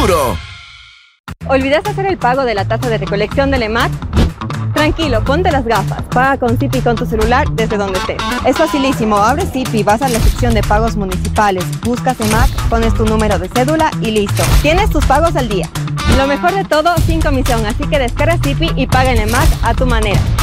futuro. ¿Olvidaste hacer el pago de la tasa de recolección del EMAC? Tranquilo, ponte las gafas. Paga con Zipi con tu celular desde donde estés. Es facilísimo. Abres Zipi, vas a la sección de pagos municipales, buscas EMAC, pones tu número de cédula y listo. Tienes tus pagos al día. Lo mejor de todo, sin comisión. Así que descarga Zipi y paga en EMAC a tu manera.